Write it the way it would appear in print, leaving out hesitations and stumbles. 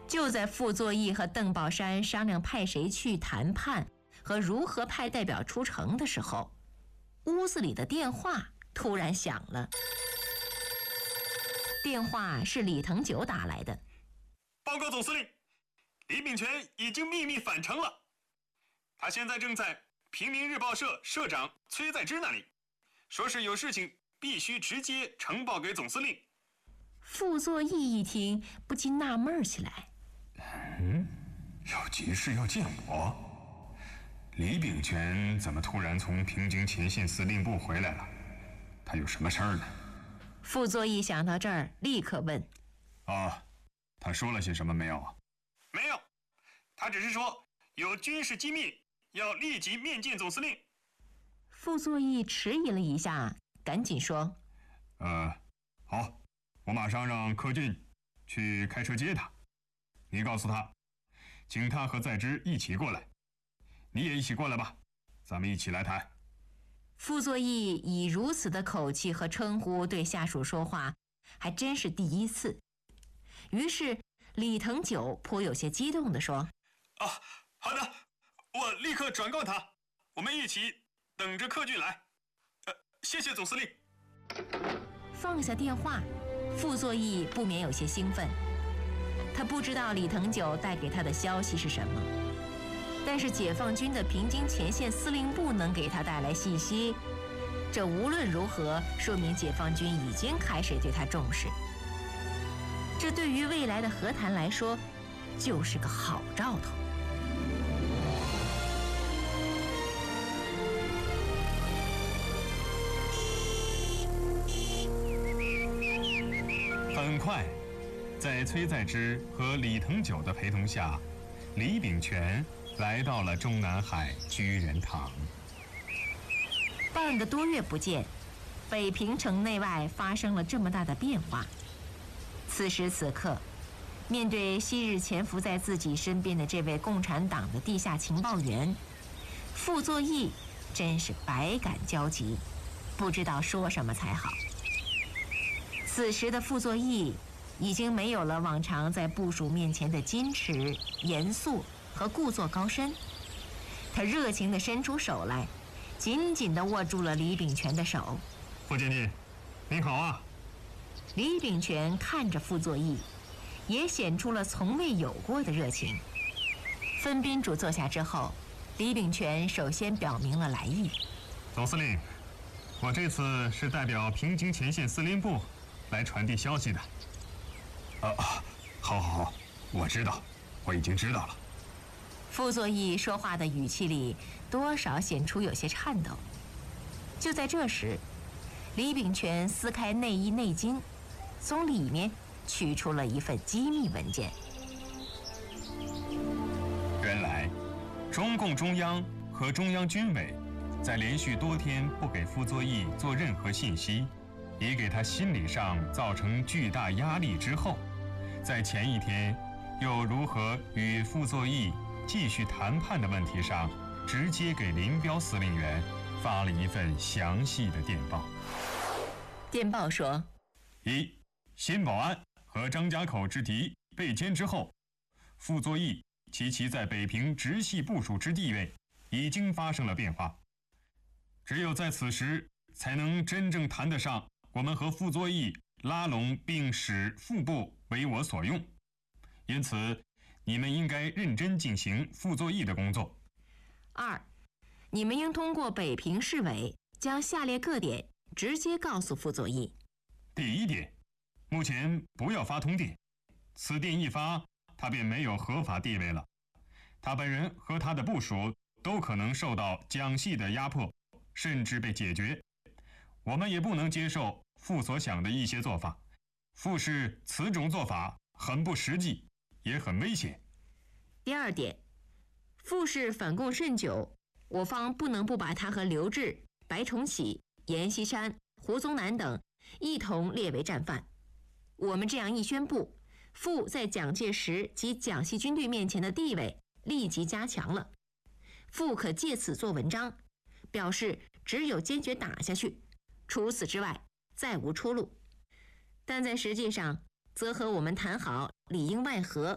就在傅作义和邓宝山商量派谁去谈判和如何派代表出城的时候，屋子里的电话突然响了。电话是李腾九打来的。 报告总司令，李秉权已经秘密返程了，他现在正在平民日报社社长崔在之那里，说是有事情必须直接呈报给总司令。 傅作义一听，不禁纳闷起来。 有急事要见我？李秉权怎么突然从平津前线司令部回来了？他有什么事儿呢？ 傅作义想到这儿，立刻问： 他说了些什么没有啊？ 没有，他只是说有军事机密，要立即面见总司令。 傅作义迟疑了一下，赶紧说： 好，我马上让柯俊去开车接他。你告诉他，请他和在之一起过来。你也一起过来吧，咱们一起来谈。 傅作义以如此的口气和称呼对下属说话，还真是第一次。于是李腾九颇有些激动地说： 好的，我立刻转告他，我们一起等着柯俊来。谢谢总司令。 放下电话，傅作义不免有些兴奋。他不知道李腾九带给他的消息是什么，但是解放军的平津前线司令部能给他带来信息，这无论如何说明解放军已经开始对他重视。这对于未来的和谈来说，就是个好兆头。 很快，在崔在之和李腾九的陪同下，李秉权来到了中南海居仁堂。 半个多月不见，北平城内外发生了这么大的变化。此时此刻，面对昔日潜伏在自己身边的这位共产党的地下情报员，傅作义真是百感交集，不知道说什么才好。此时的傅作义已经没有了往常在部属面前的矜持、严肃和故作高深，他热情地伸出手来，紧紧地握住了李秉权的手。 傅将军，您好啊！ 李秉权看着傅作义，也显出了从未有过的热情。分宾主坐下之后，李秉权首先表明了来意。 总司令，我这次是代表平津前线司令部来传递消息的。好，我知道，我已经知道了。 傅作义说话的语气里多少显出有些颤抖。就在这时，李秉权撕开内衣内襟，从里面取出了一份机密文件。 原来，中共中央和中央军委在连续多天不给傅作义做任何信息，也给他心理上造成巨大压力之后，在前一天又如何与傅作义继续谈判的问题上，直接给林彪司令员发了一份详细的电报。 电报说 ：1. 辛保安和张家口之敌被歼之后，傅作义其在北平直系部署之地位已经发生了变化，只有在此时才能真正谈得上我们和傅作义拉拢并使傅部为我所用，因此你们应该认真进行傅作义的工作。 2. 你们应通过北平市委将下列各点直接告诉傅作义。 第1点，目前不要发通电，此电一发，他便没有合法地位了，他本人和他的部属都可能受到蒋系的压迫，甚至被解决。我们也不能接受傅所想的一些做法，傅氏此种做法很不实际，也很危险。 第2点，傅氏反共甚久，我方不能不把他和刘峙、白崇禧、阎锡山、胡宗南等一同列为战犯。我们这样一宣布，傅在蒋介石及蒋系军队面前的地位立即加强了，傅可借此做文章，表示只有坚决打下去，除此之外再无出路。但在实际上，则和我们谈好里应外合，